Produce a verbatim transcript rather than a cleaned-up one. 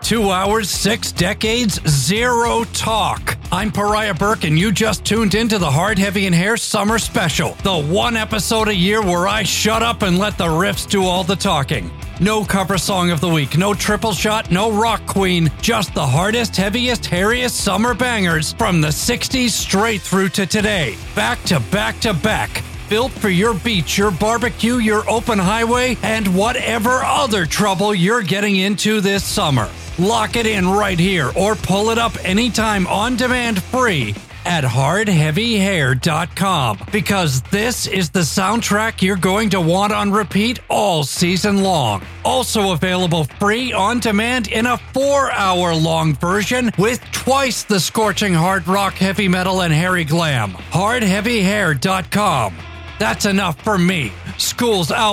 Two hours, six decades, zero talk. I'm Pariah Burke, and you just tuned into the Hard, Heavy, and Hair Summer Special, the one episode a year where I shut up and let the riffs do all the talking. No cover song of the week, no triple shot, no rock queen, just the hardest, heaviest, hairiest summer bangers from the sixties straight through to today. Back to back to back. Built for your beach, your barbecue, your open highway, and whatever other trouble you're getting into this summer. Lock it in right here or pull it up anytime on demand free at hard heavy hair dot com, because this is the soundtrack you're going to want on repeat all season long. Also available free on demand in a four hour long version with twice the scorching hard rock, heavy metal, and hairy glam. hard heavy hair dot com. That's enough for me. School's out.